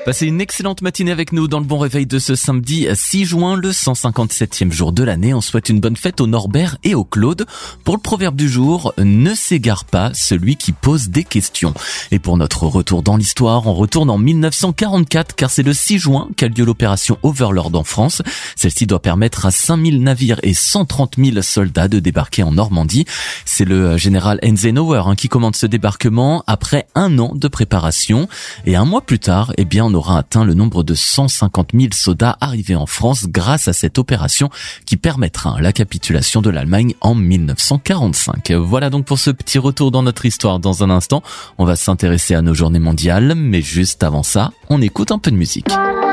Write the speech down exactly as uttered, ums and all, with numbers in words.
Passez une excellente matinée avec nous dans le bon réveil de ce samedi six juin, le cent cinquante-septième jour de l'année. On souhaite une bonne fête au Norbert et au Claude. Pour le proverbe du jour, ne s'égare pas celui qui pose des questions. Et pour notre retour dans l'histoire, on retourne en mille neuf cent quarante-quatre car c'est le six juin qu'a lieu l'opération Overlord en France. Celle-ci doit permettre à cinq mille navires et cent trente mille soldats de débarquer en Normandie. C'est le général Eisenhower hein, qui commande ce débarquement après un an de préparation. Et un mois plus tard, eh bien, on aura atteint le nombre de cent cinquante mille soldats arrivés en France grâce à cette opération qui permettra la capitulation de l'Allemagne en mille neuf cent quarante-cinq. Voilà donc pour ce petit retour dans notre histoire. Dans un instant, on va s'intéresser à nos journées mondiales, mais juste avant ça, on écoute un peu de musique.